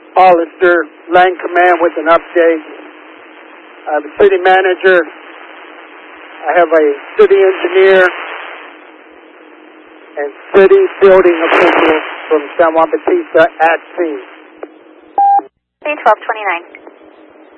Hollister, Land Command with an update. I have a city manager. I have a city engineer and city building officials from San Juan Bautista at scene. C-1229.